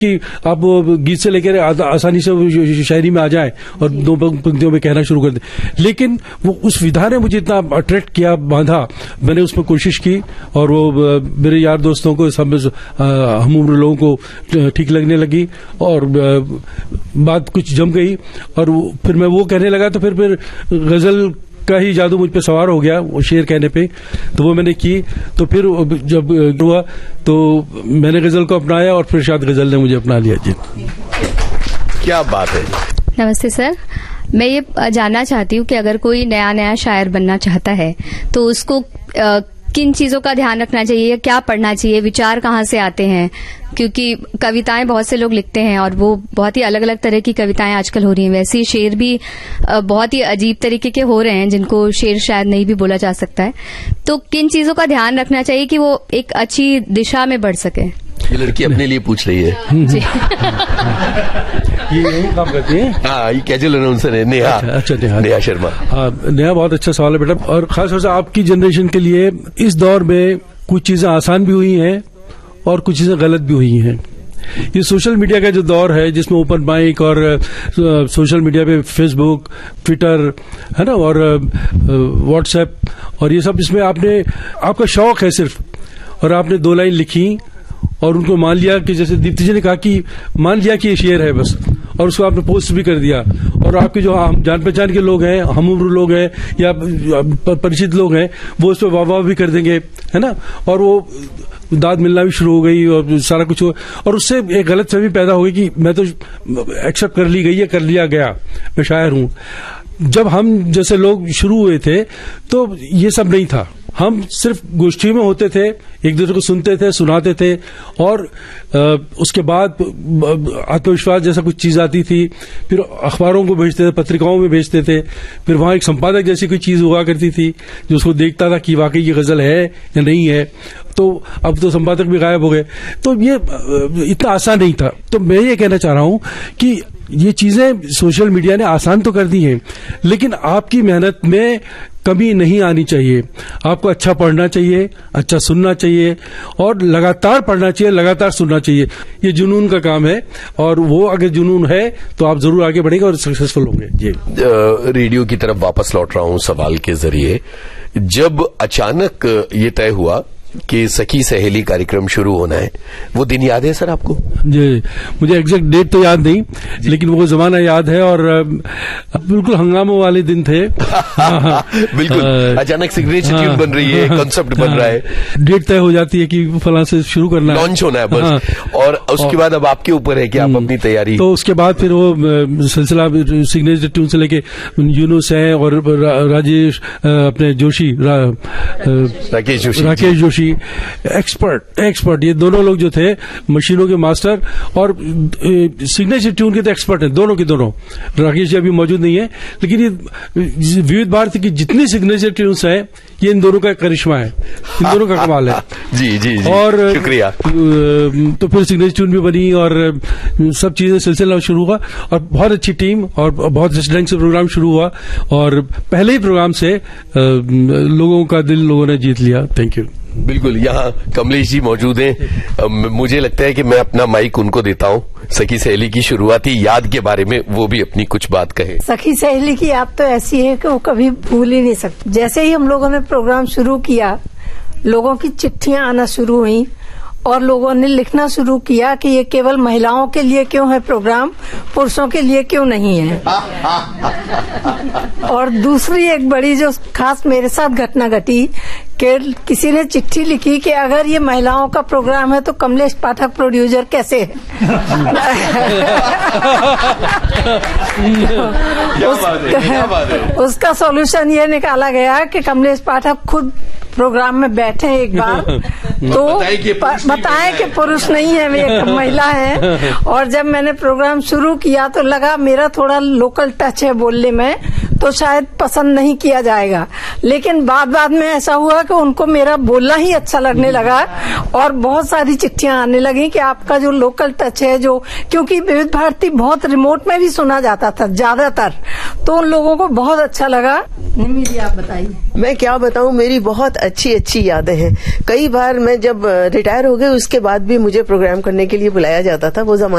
कि आप गीत से लेकर आसानी से शायरी में आ जाएं और 2 पंक्तियों में कहना शुरू कर दें, लेकिन वो उस विधा ने मुझे इतना अट्रैक्ट किया, बांधा, मैंने उसमें कोशिश की और वो मेरे यार दोस्तों को, सब हम उम्र लोगों को ठीक लगने लगी और बात कुछ जम गई और फिर मैं वो कहने लगा तो फिर गजल का ही जादू मुझ पे सवार हो गया, वो शेर कहने पे, तो वो मैंने की। तो फिर जब हुआ तो मैंने गजल को अपनाया और फिर शायद गजल ने मुझे अपना लिया। जी, क्या बात है। नमस्ते सर, मैं ये जानना चाहती हूँ कि अगर कोई नया शायर बनना चाहता है तो उसको किन चीजों का ध्यान रखना चाहिए, क्या पढ़ना चाहिए, विचार कहाँ से आते हैं? क्योंकि कविताएं बहुत से लोग लिखते हैं और वो बहुत ही अलग अलग तरह की कविताएं आजकल हो रही हैं। वैसे ही शेर भी बहुत ही अजीब तरीके के हो रहे हैं जिनको शेर शायद नहीं भी बोला जा सकता है। तो किन चीजों का ध्यान रखना चाहिए कि वो एक अच्छी दिशा में बढ़ सके? ये लड़की अपने लिए पूछ रही है। जी। ये यही काम करती है। हाँ, ये कैजुअल अनाउंसर है नेहा। अच्छा, नेहा शर्मा। नेहा, बहुत अच्छा सवाल है बेटा, और खासतौर से आपकी जनरेशन के लिए इस दौर में कुछ चीजें आसान भी हुई हैं और कुछ चीजें गलत भी हुई हैं। ये सोशल मीडिया का जो दौर है जिसमें ओपन माइक और सोशल मीडिया पे फेसबुक, ट्विटर है ना, और व्हाट्सएप और ये सब, इसमें आपका शौक है सिर्फ और आपने 2 लाइन लिखी और उनको मान लिया कि जैसे दीप्ति जी ने कहा कि मान लिया कि ये शेर है बस, और उसको आपने पोस्ट भी कर दिया और आपके जो जान पहचान के लोग हैं, हम उम्र लोग हैं या परिचित लोग हैं, वो उस पर वाह भी कर देंगे, है ना, और वो दाद मिलना भी शुरू हो गई और सारा कुछ हो, और उससे एक गलत फहमी पैदा हो गई कि मैं तो एक्सेप्ट कर ली गई या कर लिया गया, मैं शायर हूं। जब हम जैसे लोग शुरू हुए थे तो ये सब नहीं था, हम सिर्फ गोष्ठी में होते थे, एक दूसरे को सुनते थे, सुनाते थे और उसके बाद आत्मविश्वास जैसा कुछ चीज आती थी, फिर अखबारों को भेजते थे, पत्रिकाओं में भेजते थे, फिर वहां एक संपादक जैसी कोई चीज हुआ करती थी जो उसको देखता था कि वाकई ये गजल है या नहीं है। तो अब तो संपादक भी गायब हो गए, तो ये इतना आसान नहीं था। तो मैं ये कहना चाह रहा हूं कि ये चीजें सोशल मीडिया ने आसान तो कर दी हैं, लेकिन आपकी मेहनत में कमी नहीं आनी चाहिए। आपको अच्छा पढ़ना चाहिए, अच्छा सुनना चाहिए और लगातार पढ़ना चाहिए, लगातार सुनना चाहिए। ये जुनून का काम है और वो अगर जुनून है तो आप जरूर आगे बढ़ेंगे और सक्सेसफुल होंगे। जी, रेडियो की तरफ वापस लौट रहा हूं सवाल के जरिए। जब अचानक ये तय हुआ कि सखी सहेली कार्यक्रम शुरू होना है, वो दिन याद है सर आपको? जी, मुझे एग्जैक्ट डेट तो याद नहीं, लेकिन वो जमाना याद है और बिल्कुल हंगामे वाले दिन थे। बिल्कुल, अचानक सिग्नेचर ट्यून बन रही है, कॉन्सेप्ट बन रहा है, डेट तय हो जाती है कि फलां से शुरू करना है, लॉन्च होना है बस, और उसके बाद अब आपके ऊपर है कि आप अपनी तैयारी। तो उसके बाद फिर वो सिलसिला सिग्नेचर ट्यून से लेके यूनुस है और राजेश अपने जोशी, राकेश जोशी एक्सपर्ट, ये दोनों लोग जो थे मशीनों के मास्टर और सिग्नेचर ट्यून के तो एक्सपर्ट हैं, दोनों के दोनों। राकेश जी अभी मौजूद नहीं है, लेकिन ये विविध भारती की जितनी सिग्नेचर ट्यून्स हैं ये इन दोनों का करिश्मा है, इन दोनों का कमाल है। जी, और शुक्रिया। तो फिर सिग्नेचर ट्यून भी बनी और सब चीजें सिलसिला शुरू हुआ और बहुत अच्छी टीम और बहुत अच्छे ढंग से प्रोग्राम शुरू हुआ और पहले ही प्रोग्राम से लोगों का दिल लोगों ने जीत लिया। Thank you. बिल्कुल, यहाँ कमलेश जी मौजूद हैं। मुझे लगता है कि मैं अपना माइक उनको देता हूँ, सखी सहेली की शुरुआती याद के बारे में वो भी अपनी कुछ बात कहे। सखी सहेली की याद तो ऐसी है कि वो कभी भूल ही नहीं सकती। जैसे ही हम लोगों ने प्रोग्राम शुरू किया, लोगों की चिट्ठियां आना शुरू हुई और लोगों ने लिखना शुरू किया कि ये केवल महिलाओं के लिए क्यों है प्रोग्राम, पुरुषों के लिए क्यों नहीं है। और दूसरी एक बड़ी जो खास मेरे साथ घटना घटी कि किसी ने चिट्ठी लिखी कि अगर ये महिलाओं का प्रोग्राम है तो कमलेश पाठक प्रोड्यूसर कैसे है। उसका सॉल्यूशन ये निकाला गया कि कमलेश पाठक खुद प्रोग्राम में बैठे एक बार तो बताएं कि पुरुष नहीं है, वे एक महिला है। और जब मैंने प्रोग्राम शुरू किया तो लगा मेरा थोड़ा लोकल टच है बोलने में, तो शायद पसंद नहीं किया जाएगा, लेकिन बाद में ऐसा हुआ कि उनको मेरा बोलना ही अच्छा लगने लगा और बहुत सारी चिट्ठियां आने लगी कि आपका जो लोकल टच है, जो क्योंकि विविध भारती बहुत रिमोट में भी सुना जाता था ज्यादातर, तो उन लोगों को बहुत अच्छा लगा। निम्मी जी आप बताइए। मैं क्या बताऊं, मेरी बहुत अच्छी अच्छी यादें हैं। कई बार मैं जब रिटायर हो गई उसके बाद भी मुझे प्रोग्राम करने के लिए बुलाया जाता था। वो जमाना